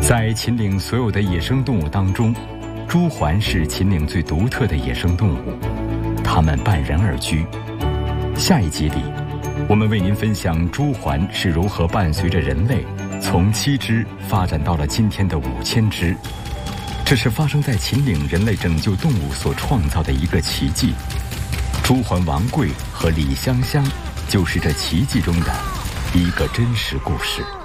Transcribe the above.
在秦岭所有的野生动物当中，朱鹮是秦岭最独特的野生动物，它们伴人而居。下一集里，我们为您分享朱鹮是如何伴随着人类从7只发展到了今天的5000只。这是发生在秦岭人类拯救动物所创造的一个奇迹。朱鹮王贵和李香香就是这奇迹中的一个真实故事。